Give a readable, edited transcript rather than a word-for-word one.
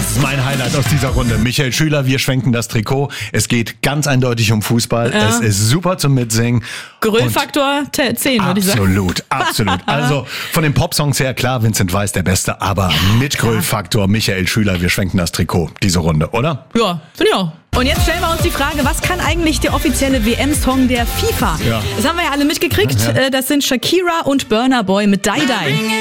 Das ist mein Highlight aus dieser Runde. Michael Schüler, wir schwenken das Trikot. Es geht ganz eindeutig um Fußball. Ja. Es ist super zum Mitsingen. Grillfaktor 10, würde ich sagen. Absolut. Also von den Popsongs her, klar, Vincent Weiss der Beste, aber mit Grillfaktor Michael Schüler, wir schwenken das Trikot, diese Runde, oder? Ja, finde ich auch. Und jetzt stellen wir uns die Frage, was kann eigentlich der offizielle WM-Song der FIFA? Ja. Das haben wir ja alle mitgekriegt. Das sind Shakira und Burna Boy mit Die Die.